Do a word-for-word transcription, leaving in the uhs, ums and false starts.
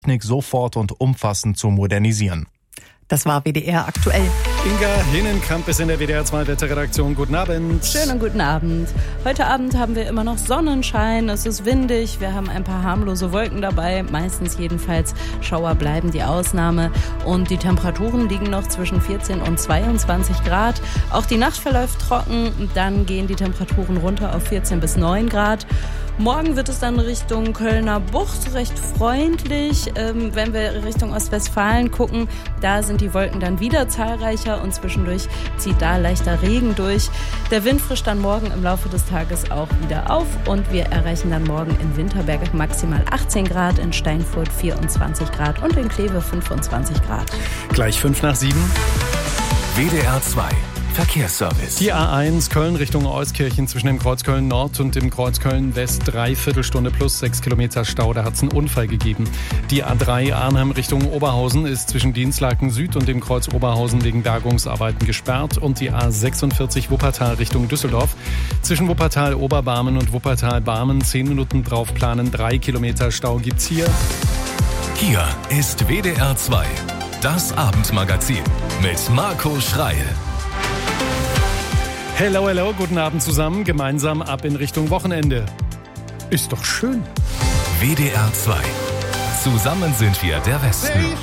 Technik sofort und umfassend zu modernisieren. Das war W D R aktuell. Inga Hinnenkamp ist in der W D R zwei Wetterredaktion. Guten Abend. Schönen guten Abend. Heute Abend haben wir immer noch Sonnenschein, es ist windig, wir haben ein paar harmlose Wolken dabei, meistens jedenfalls. Schauer bleiben die Ausnahme und die Temperaturen liegen noch zwischen vierzehn und zweiundzwanzig Grad. Auch die Nacht verläuft trocken, dann gehen die Temperaturen runter auf vierzehn bis neun Grad. Morgen wird es dann Richtung Kölner Bucht recht freundlich. Ähm, wenn wir Richtung Ostwestfalen gucken, da sind die Wolken dann wieder zahlreicher und zwischendurch zieht da leichter Regen durch. Der Wind frischt dann morgen im Laufe des Tages auch wieder auf und wir erreichen dann morgen in Winterberg maximal achtzehn Grad, in Steinfurt vierundzwanzig Grad und in Kleve fünfundzwanzig Grad. Gleich fünf nach sieben. W D R zwei Verkehrsservice. Die A eins Köln Richtung Euskirchen zwischen dem Kreuz Köln Nord und dem Kreuz Köln West dreiviertel Stunde plus sechs Kilometer Stau. Da hat es einen Unfall gegeben. Die A drei Arnhem Richtung Oberhausen ist zwischen Dienstlaken Süd und dem Kreuz Oberhausen wegen Bergungsarbeiten gesperrt. Und die A sechsundvierzig Wuppertal Richtung Düsseldorf zwischen Wuppertal Oberbarmen und Wuppertal Barmen zehn Minuten drauf planen. Drei Kilometer Stau gibt's hier. Hier ist W D R zwei, das Abendmagazin mit Marco Schreil. Hello, hello, guten Abend zusammen. Gemeinsam ab in Richtung Wochenende. Ist doch schön. W D R zwei. Zusammen sind wir der Westen.